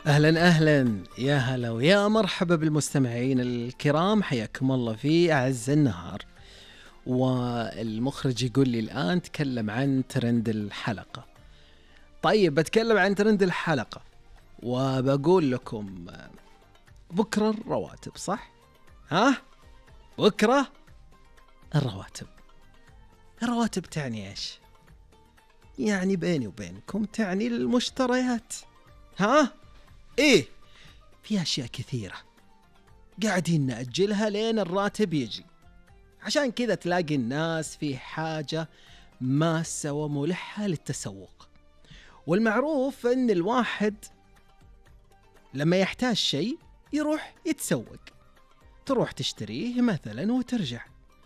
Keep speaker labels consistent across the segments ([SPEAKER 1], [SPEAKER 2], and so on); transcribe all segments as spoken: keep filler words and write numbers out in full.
[SPEAKER 1] أهلا أهلا يا هلا ويا مرحبا بالمستمعين الكرام، حياكم الله في أعز النهار. والمخرج يقول لي الآن تكلم عن ترند الحلقة. طيب بتكلم عن ترند الحلقة وبقول لكم بكرة الرواتب، صح؟ ها؟ بكرة الرواتب. الرواتب تعني إيش؟ يعني بيني وبينكم تعني المشتريات. ها؟ إيه؟ في أشياء كثيرة قاعدين نأجلها لين الراتب يجي، عشان كذا تلاقي الناس في حاجة ماسة وملحة للتسوق. والمعروف أن الواحد لما يحتاج شيء يروح يتسوق، تروح تشتريه مثلا وترجع.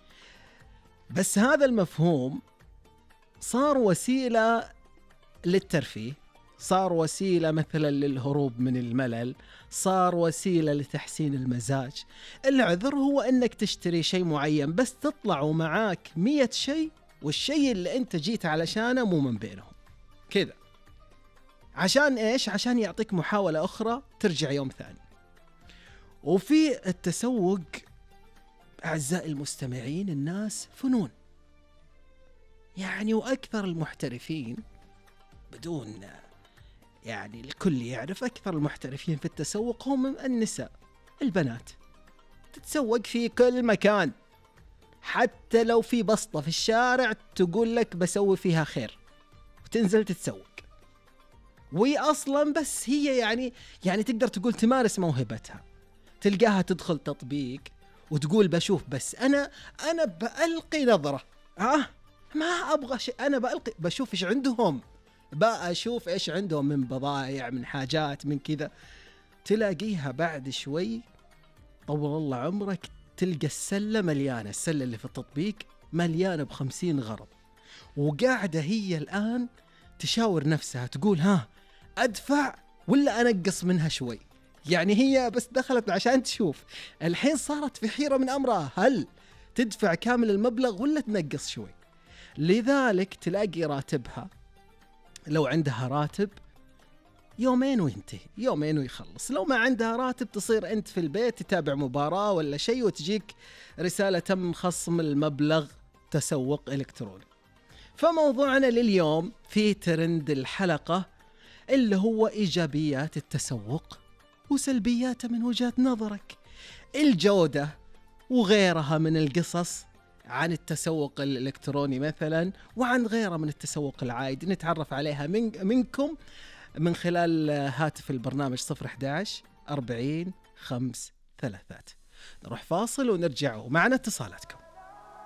[SPEAKER 1] بس هذا المفهوم صار وسيلة للترفيه، صار وسيلة مثلا للهروب من الملل، صار وسيلة لتحسين المزاج. العذر هو أنك تشتري شيء معين بس تطلعوا معاك مية شيء، والشيء اللي أنت جيت علشانه مو من بينهم كذا. عشان إيش؟ عشان يعطيك محاولة أخرى ترجع يوم ثاني. وفي التسوق أعزائي المستمعين الناس فنون يعني، وأكثر المحترفين بدون يعني الكل يعرف أكثر المحترفين في التسوق هم النساء، البنات. تتسوق في كل مكان، حتى لو في بسطة في الشارع تقول لك بسوي فيها خير وتنزل تتسوق. وهي أصلا بس هي يعني يعني تقدر تقول تمارس موهبتها. تلقاها تدخل تطبيق وتقول بشوف بس أنا أنا بألقي نظرة، آه ما أبغى شيء، أنا بألقي بشوف إيش عندهم، بقى أشوف إيش عندهم من بضائع من حاجات من كذا. تلاقيها بعد شوي طول الله عمرك تلقى السلة مليانة، السلة اللي في التطبيق مليانة بخمسين غرض، وقاعدة هي الآن تشاور نفسها تقول ها أدفع ولا أنقص منها شوي. يعني هي بس دخلت عشان تشوف. الحين صارت في حيرة من أمرها، هل تدفع كامل المبلغ ولا تنقص شوي؟ لذلك تلاقي راتبها لو عندها راتب يومين وينتهي، يومين ويخلص. لو ما عندها راتب تصير أنت في البيت تتابع مباراة ولا شيء وتجيك رسالة تم خصم المبلغ تسوق إلكتروني. فموضوعنا لليوم في ترند الحلقة اللي هو إيجابيات التسوق وسلبياته من وجهة نظرك، الجودة وغيرها من القصص عن التسوق الإلكتروني مثلا، وعن غيره من التسوق العادي نتعرف عليها من منكم من خلال هاتف البرنامج صفر أحد عشر أربعين خمس ثلاثات. نروح فاصل ونرجع ومعنا اتصالاتكم.